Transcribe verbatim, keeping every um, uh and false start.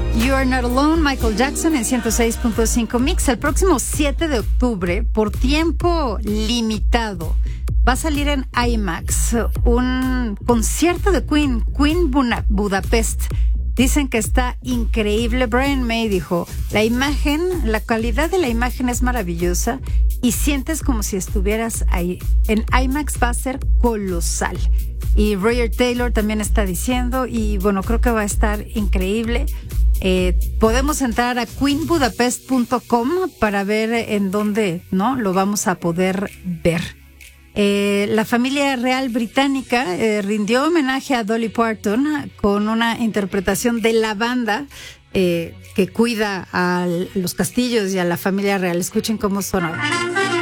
You Are Not Alone, Michael Jackson en ciento seis punto cinco Mix. El próximo siete de octubre, por tiempo limitado, va a salir en IMAX un concierto de Queen, Queen Buna- Budapest. Dicen que está increíble. Brian May dijo, la imagen, la calidad de la imagen es maravillosa y sientes como si estuvieras ahí. En IMAX va a ser colosal. Y Roger Taylor también está diciendo, y bueno, creo que va a estar increíble. Eh, podemos entrar a queen budapest punto com para ver en dónde, ¿no?, lo vamos a poder ver. Eh, la familia real británica eh, rindió homenaje a Dolly Parton con una interpretación de la banda eh, que cuida a los castillos y a la familia real. Escuchen cómo sonó.